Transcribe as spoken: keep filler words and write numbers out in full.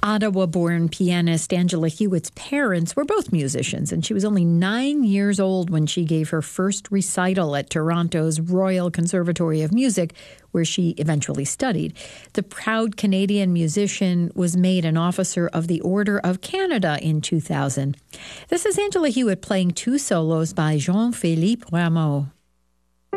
Ottawa-born pianist Angela Hewitt's parents were both musicians, and she was only nine years old when she gave her first recital at Toronto's Royal Conservatory of Music, where she eventually studied. The proud Canadian musician was made an Officer of the Order of Canada in two thousand. This is Angela Hewitt playing two solos by Jean-Philippe Rameau.